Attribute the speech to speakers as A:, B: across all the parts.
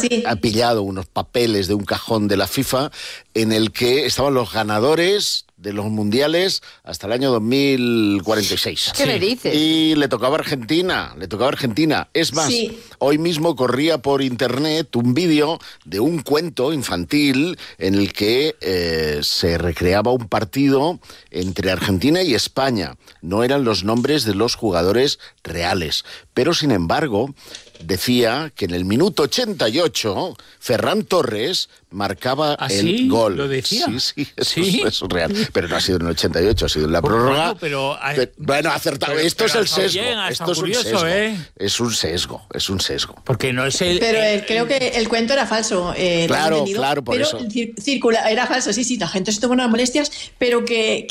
A: ha pillado unos papeles de un cajón de la FIFA en el que estaban los ganadores de los mundiales hasta el año 2046.
B: ¿Qué me dices?
A: Y le tocaba a Argentina. Es más, hoy mismo corría por internet un vídeo de un cuento infantil en el que se recreaba un partido entre Argentina y España. No eran los nombres de los jugadores reales, pero sin embargo decía que en el minuto 88 Ferran Torres marcaba el gol.
C: ¿Lo decía?
A: Sí, eso es real. Pero no ha sido en el 88, ha sido en la prórroga. Bueno, acertado. Esto es el sesgo. Esto es un sesgo. Es un sesgo.
C: Porque no es el...
D: Pero creo que el cuento era falso.
A: Claro, por
D: pero
A: eso.
D: Era falso, sí, la gente se tomó unas molestias, pero que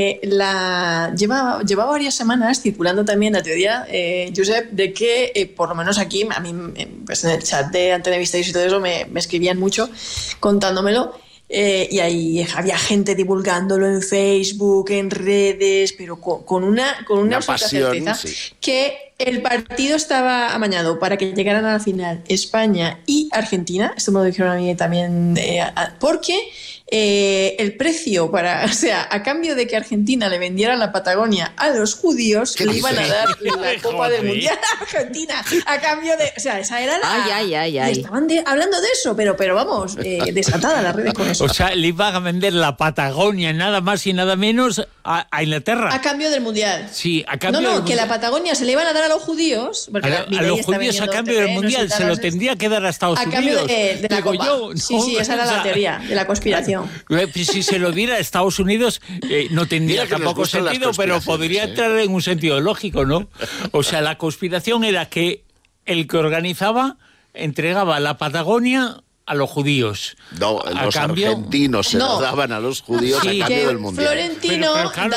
D: llevaba varias semanas circulando también la teoría, Josep, de que por lo menos aquí, a mí pues en el chat de Antena Misterio y todo eso me escribían mucho contándomelo, y ahí había gente divulgándolo en Facebook, en redes, pero con una absoluta certeza, que el partido estaba amañado para que llegaran a la final España y Argentina. Esto me lo dijeron a mí también, porque el precio a cambio de que Argentina le vendiera la Patagonia a los judíos, le iban a dar la Copa del Mundial a Argentina a cambio de... O sea, esa era la...
B: Ay.
D: Y estaban hablando de eso, pero vamos, desatada las redes con eso.
C: O sea, le iban a vender la Patagonia, nada más y nada menos, a Inglaterra.
D: A cambio del Mundial.
C: Sí, a cambio del
D: que
C: Mundial.
D: La Patagonia se le iban a dar a los judíos.
C: A los judíos a cambio del Mundial, se lo tendría que dar a Estados Unidos.
D: A cambio de la Copa. Sí, esa era la teoría de la conspiración.
C: Si se lo diera a Estados Unidos, no tendría tampoco sentido, pero podría entrar en un sentido lógico, ¿no? O sea, la conspiración era que el que organizaba entregaba la Patagonia a los judíos.
A: No, los argentinos se lo daban a los judíos a cambio del Mundial.
D: Florentino,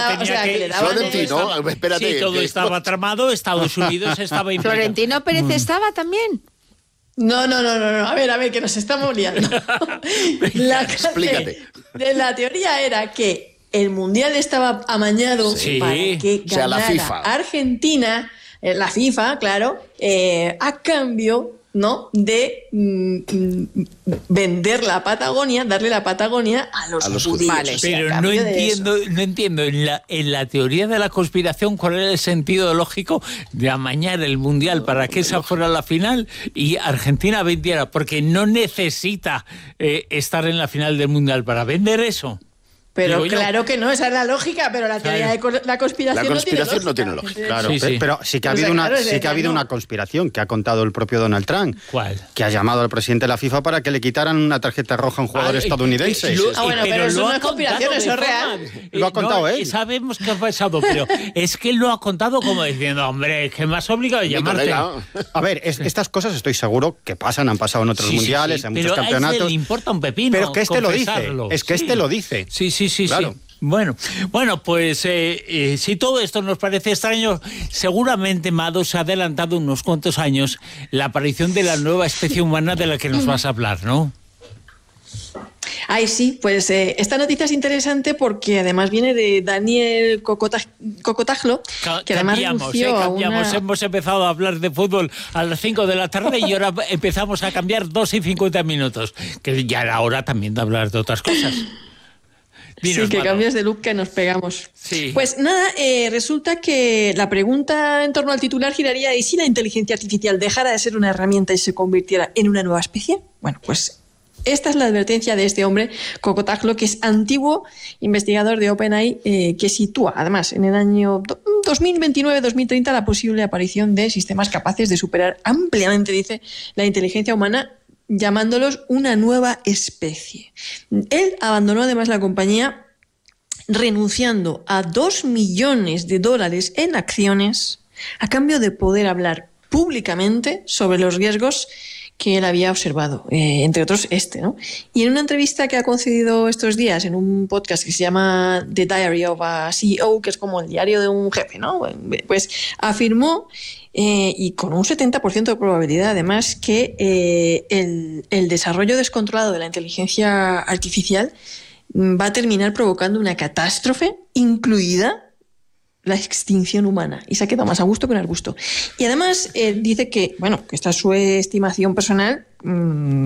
A: espérate.
C: Sí, todo estaba tramado, Estados Unidos estaba implicado.
B: ¿Florentino Pérez estaba también?
D: No. A ver, que nos estamos liando.
A: Explícate.
D: La teoría era que el Mundial estaba amañado para que ganara
A: la FIFA.
D: Argentina, la FIFA, claro, a cambio, ¿no?, de vender la Patagonia, darle la Patagonia a los judíos.
B: Vale.
C: Pero no entiendo en la teoría de la conspiración cuál era el sentido lógico de amañar el Mundial para que esa fuera la final y Argentina vendiera, porque no necesita estar en la final del Mundial para vender eso.
D: Pero claro que no, esa es la lógica, pero la teoría de la conspiración
A: no tiene lógica.
E: Claro, pero sí que ha habido una conspiración que ha contado el propio Donald Trump.
C: ¿Cuál?
E: Que ha llamado al presidente de la FIFA para que le quitaran una tarjeta roja a un jugador estadounidense.
D: Pero eso no es conspiración, eso es real.
E: Lo ha contado él.
C: Sabemos que ha pasado, pero es que él lo ha contado como diciendo, hombre, que me has obligado a llamarte.
E: A ver, estas cosas estoy seguro que han pasado en otros mundiales, en muchos campeonatos.
C: Pero a él le importa un pepino.
E: Pero que este lo dice. Es que este lo dice.
C: Sí.
E: Claro.
C: Bueno, pues si todo esto nos parece extraño, seguramente Mado se ha adelantado unos cuantos años la aparición de la nueva especie humana de la que nos vas a hablar, ¿no?
D: Ay, sí, pues esta noticia es interesante porque además viene de Daniel Cocotaglo, que además
C: cambiamos. Hemos empezado a hablar de fútbol a las 5 de la tarde y ahora empezamos a cambiar 2:50 minutos, que ya era hora también de hablar de otras cosas. Dinos,
D: que cambias de look que nos pegamos.
C: Sí.
D: Pues nada, resulta que la pregunta en torno al titular giraría: ¿y si la inteligencia artificial dejara de ser una herramienta y se convirtiera en una nueva especie? Bueno, pues esta es la advertencia de este hombre, Cocotaglo, que es antiguo investigador de OpenAI, que sitúa, además, en el año 2029-2030 la posible aparición de sistemas capaces de superar ampliamente, dice, la inteligencia humana, llamándolos una nueva especie. Él abandonó además la compañía renunciando a $2 millones en acciones a cambio de poder hablar públicamente sobre los riesgos que él había observado, entre otros ¿no? Y en una entrevista que ha concedido estos días en un podcast que se llama The Diary of a CEO, que es como el diario de un jefe, ¿no? Pues afirmó, y con un 70% de probabilidad además, que el desarrollo descontrolado de la inteligencia artificial va a terminar provocando una catástrofe, incluida la extinción humana, y se ha quedado más a gusto que en arbusto. Y además dice que, bueno, que esta es su estimación personal,